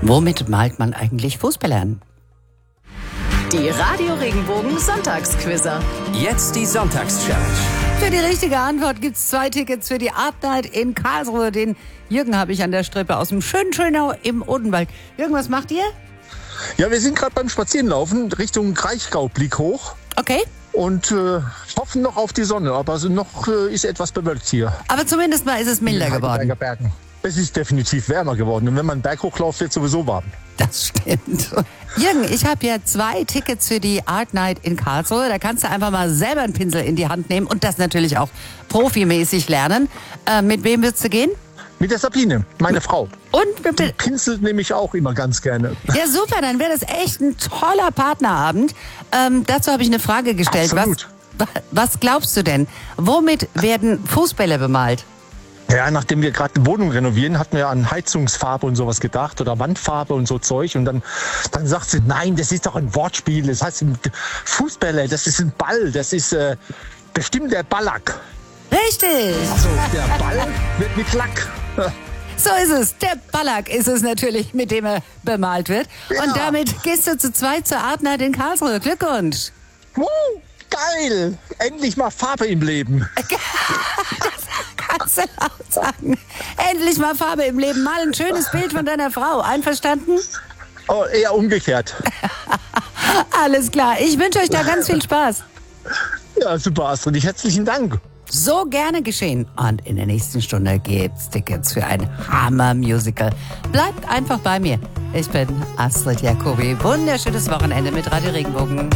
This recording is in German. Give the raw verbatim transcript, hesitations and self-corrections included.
Womit malt man eigentlich Fußballer an? Die Radio Regenbogen Sonntagsquizzer. Jetzt die Sonntagschallenge. Für die richtige Antwort gibt es zwei Tickets für die Art Night in Karlsruhe. Den Jürgen habe ich an der Strippe aus dem schönen Schönau im Odenwald. Jürgen, was macht ihr? Ja, wir sind gerade beim Spazierenlaufen Richtung Kraichgau, Blick hoch. Okay. Und äh, hoffen noch auf die Sonne, aber so noch äh, ist etwas bewölkt hier. Aber zumindest mal ist es milder In den geworden. Heidelberger Bergen. Es ist definitiv wärmer geworden. Und wenn man einen Berg hochlauft, wird es sowieso warm. Das stimmt. Jürgen, ich habe ja zwei Tickets für die Art Night in Karlsruhe. Da kannst du einfach mal selber einen Pinsel in die Hand nehmen und das natürlich auch profimäßig lernen. Äh, mit wem würdest du gehen? Mit der Sabine, meine Frau. Und mit, Die pinselt nehme ich auch immer ganz gerne. ja, super, dann wäre das echt ein toller Partnerabend. Ähm, dazu habe ich eine Frage gestellt. Absolut. Was, was glaubst du denn? Womit werden Fußbälle bemalt? Ja, nachdem wir gerade eine Wohnung renovieren, hatten wir an Heizungsfarbe und sowas gedacht oder Wandfarbe und so Zeug. Und dann, dann sagt sie, nein, das ist doch ein Wortspiel. Das heißt, Fußbälle, das ist ein Ball. Das ist äh, bestimmt der Ballack. Richtig! Also der Ball wird mit Lack. So ist es. Der Ballack ist es natürlich, mit dem er bemalt wird. Ja. Und damit gehst du zu zweit zur Art Night in Karlsruhe. Glückwunsch! Woo, geil! Endlich mal Farbe im Leben. Kannst du laut sagen. Endlich mal Farbe im Leben. Mal ein schönes Bild von deiner Frau. Einverstanden? Oh, eher umgekehrt. Alles klar. Ich wünsche euch da ganz viel Spaß. Ja, super, Astrid. Herzlichen Dank. So gerne geschehen. Und in der nächsten Stunde gibt's Tickets für ein Hammer-Musical. Bleibt einfach bei mir. Ich bin Astrid Jacobi. Wunderschönes Wochenende mit Radio Regenbogen.